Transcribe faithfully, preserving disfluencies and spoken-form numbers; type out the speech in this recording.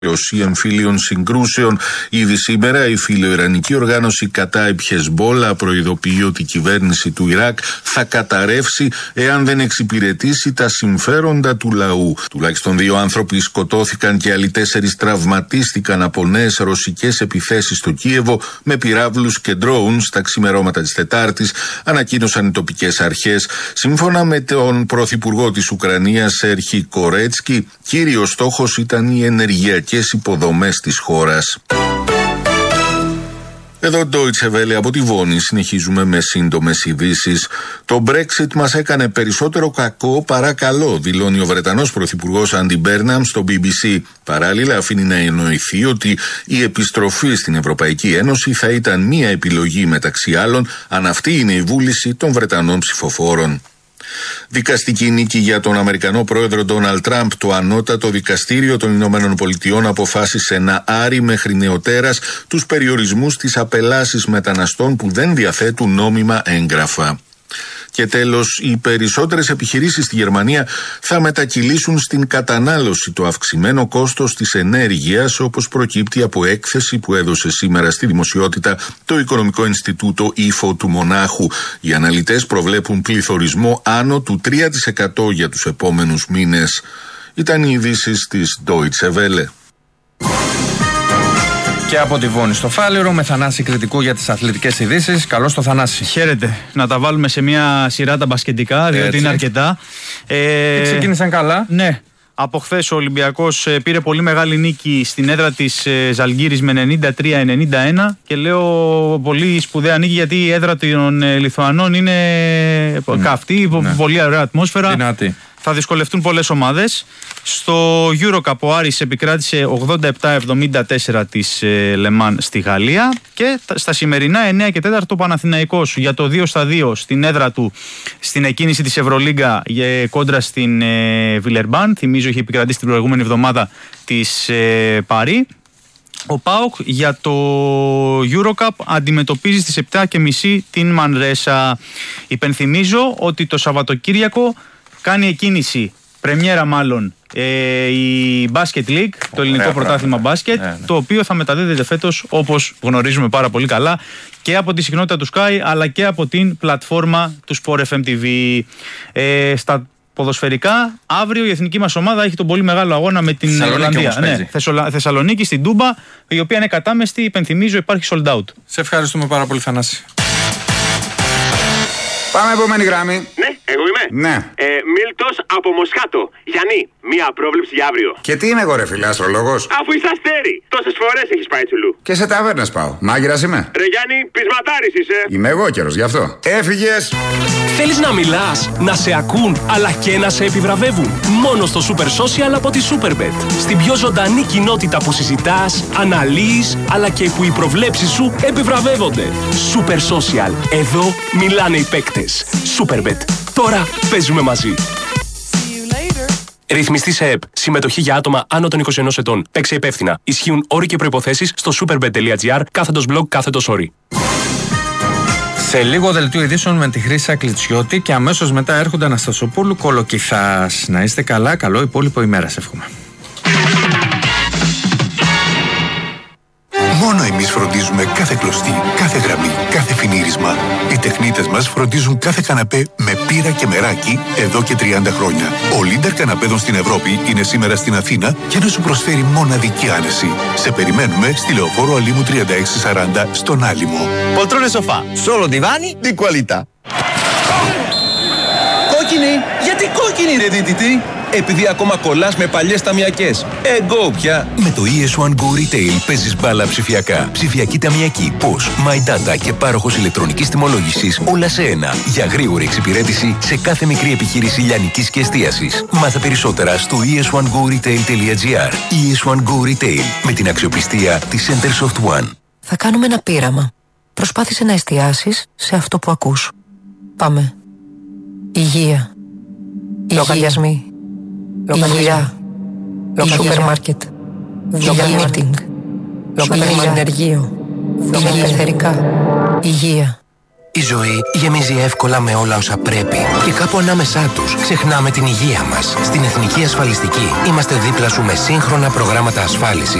εμφύλιων συγκρούσεων. Ήδη σήμερα η φιλοϊρανική οργάνωση Κατάιμπ Χεσμπόλα προειδοποιεί ότι η κυβέρνηση του Ιράκ θα καταρρεύσει εάν δεν εξυπηρετήσει τα συμφέροντα του λαού. Τουλάχιστον δύο άνθρωποι σκοτώθηκαν και άλλοι τέσσερις τραυματίστηκαν από νέες ρωσικές επιθέσεις στο Κίεβο με πυράβλους και ντρόουν στα ξημερώματα της Τετάρτης, ανακοίνωσαν οι τοπικές αρχές. Σύμφωνα με τον πρωθυπουργό της Ουκρανίας Σέρχι Κορέτσκι, κύριος στόχος ήταν η ενεργειακή και υποδομές της χώρας. Εδώ Deutsche Welle από τη Βόνη, συνεχίζουμε με σύντομες ειδήσεις. Το Brexit μας έκανε περισσότερο κακό παρά καλό, δηλώνει ο Βρετανός Πρωθυπουργός Άντι Μπέρναμ στο μπι μπι σι. Παράλληλα αφήνει να εννοηθεί ότι η επιστροφή στην Ευρωπαϊκή Ένωση θα ήταν μία επιλογή μεταξύ άλλων, αν αυτή είναι η βούληση των Βρετανών ψηφοφόρων. Δικαστική νίκη για τον Αμερικανό πρόεδρο Ντόναλντ Τραμπ. Το ανώτατο δικαστήριο των Ηνωμένων Πολιτειών αποφάσισε να άρει μέχρι νεοτέρας τους περιορισμούς στις απελάσεις μεταναστών που δεν διαθέτουν νόμιμα έγγραφα. Και τέλος, οι περισσότερες επιχειρήσεις στη Γερμανία θα μετακυλήσουν στην κατανάλωση το αυξημένο κόστος της ενέργειας, όπως προκύπτει από έκθεση που έδωσε σήμερα στη δημοσιότητα το Οικονομικό Ινστιτούτο Ήφο του Μονάχου. Οι αναλυτές προβλέπουν πληθωρισμό άνω του τρία τοις εκατό για τους επόμενους μήνες. Ήταν οι ειδήσεις της Deutsche Welle. Και από τη Βόνη στο Φάληρο, με Θανάση Κρητικού για τις αθλητικές ειδήσεις. Καλώς το Θανάση. Χαίρετε. Να τα βάλουμε σε μια σειρά τα μπασκετικά, διότι έτσι είναι αρκετά. Ε, ξεκίνησαν καλά. Ναι. Από χθες ο Ολυμπιακός πήρε πολύ μεγάλη νίκη στην έδρα της Ζαλγκύρης με ενενήντα τρία ενενήντα ένα και λέω πολύ σπουδαία νίκη γιατί η έδρα των Λιθουανών είναι mm. καυτή, ναι. Πολύ ωραία ατμόσφαιρα. Δυνατή. Θα δυσκολευτούν πολλές ομάδες. Στο EuroCup ο Άρης επικράτησε ογδόντα επτά εβδομήντα τέσσερα της Λεμάν στη Γαλλία και στα σημερινά εννέα και τέσσερα ο Παναθηναϊκός για το δύο στα δύο στην έδρα του στην εκκίνηση της Ευρωλίγκα κόντρα στην Βιλερμπάν. Θυμίζω είχε επικρατήσει την προηγούμενη εβδομάδα της Παρί. Ο ΠΑΟΚ για το EuroCup αντιμετωπίζει στις επτά και μισή την Μανρέσα. Υπενθυμίζω ότι το Σαββατοκύριακο κάνει εκκίνηση, πρεμιέρα μάλλον, ε, η Basket League, το ελληνικό Ωραία, πρωτάθλημα μπάσκετ, ναι, ναι. το οποίο θα μεταδίδεται φέτος, όπως γνωρίζουμε πάρα πολύ καλά, και από τη συχνότητα του Sky, αλλά και από την πλατφόρμα του Sport εφ εμ τι βι. Ε, στα ποδοσφαιρικά, αύριο η εθνική μας ομάδα έχει τον πολύ μεγάλο αγώνα με την Ολλανδία. Ναι, Θεσσαλονίκη, Θεσσαλονίκη στην Τούμπα, η οποία είναι κατάμεστη, υπενθυμίζω, υπάρχει sold out. Σε ευχαριστούμε πάρα πολύ, Θανάση. Πάμε επόμενη γράμμη. Ναι, εγώ είμαι. Ναι. Ε, Μίλτος από Μοσχάτο. Γιάννη, μία πρόβλεψη για αύριο. Και τι είμαι εγώ, ρε φίλε, αστρολόγος. Αφού είσαι αστέρι. Τόσες φορές έχεις πάει τσουλού. Και σε ταβέρνες πάω. Μάγειρας είμαι. Ρε Γιάννη, πεισματάρης είσαι. Είμαι εγώ καιρος, γι' αυτό. Έφυγες. Θέλεις να μιλάς, να σε ακούν, αλλά και να σε επιβραβεύουν. Μόνο στο Super Social από τη Superbet. Στην πιο ζωντανή κοινότητα που συζητάς, αναλύεις, αλλά και που οι προβλέψεις σου επιβραβεύονται. Super Social. Εδώ μιλάνε οι παίκτες. Superbet. Τώρα παίζουμε μαζί. Ρυθμιστή σε ΕΠ. Συμμετοχή για άτομα άνω των είκοσι ενός ετών. Παίξε υπεύθυνα. Ισχύουν όροι και προϋποθέσεις στο superbet.gr κάθετος blog κάθετος όροι. Σε λίγο δελτίο ειδήσεων με τη Χρύσα Κλιτσιώτη και αμέσως μετά έρχονται Αναστασοπούλου Κολοκυθάς. Να είστε καλά, καλό υπόλοιπο ημέρας εύχομαι. Μόνο εμείς φροντίζουμε κάθε κλωστή, κάθε γραμμή, κάθε φινίρισμα. Οι τεχνίτες μας φροντίζουν κάθε καναπέ με πύρα και μεράκι εδώ και τριάντα χρόνια. Ο Λίντερ καναπέδων στην Ευρώπη είναι σήμερα στην Αθήνα για να σου προσφέρει μοναδική άνεση. Σε περιμένουμε στη Λεωφόρο Αλήμου τριάντα έξι σαράντα στον Άλυμο. Poltrone sofà, solo divani di qualità. Κόκκινη! Γιατί κόκκινη ρε δίτητη? Επειδή ακόμα κολλάς με παλιές ταμιακές. Εγώ πια. Με το ι ες one Go Retail παίζεις μπάλα ψηφιακά. Ψηφιακή ταμιακή, πώς, My Data και πάροχος ηλεκτρονικής τιμολόγησης, όλα σε ένα. Για γρήγορη εξυπηρέτηση σε κάθε μικρή επιχείρηση λιανικής και εστίασης. Μάθε περισσότερα στο ι ες one go retail τελεία gr. ι ες one Go Retail, με την αξιοπιστία της Centersoft One. Θα κάνουμε ένα πείραμα. Προσπάθησε να εστιάσεις σε αυτό που ακούς. Πάμε. Υγεία. Λογαριασμοί. Υγεία. Σούπερ μάρκετ. Δουλειά meeting. Σούπερ ενεργείο. Δουλειά ελευθερικά. Υγεία. Η ζωή γεμίζει εύκολα με όλα όσα πρέπει και κάπου ανάμεσά τους ξεχνάμε την υγεία μας. Στην Εθνική Ασφαλιστική είμαστε δίπλα σου με σύγχρονα προγράμματα ασφάλισης